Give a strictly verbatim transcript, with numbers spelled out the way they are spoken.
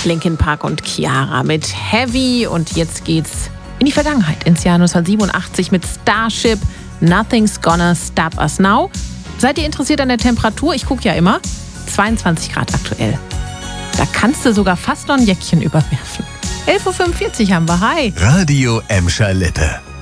Linkin Park und Ciara mit Heavy. Und jetzt geht's in die Vergangenheit, ins Jahr neunzehnhundertsiebenundachtzig mit Starship. Nothing's Gonna Stop Us Now. Seid ihr interessiert an der Temperatur? Ich gucke ja immer. zweiundzwanzig Grad aktuell. Da kannst du sogar fast noch ein Jäckchen überwerfen. elf Uhr fünfundvierzig haben wir. Hi. Radio Emscher Lippe.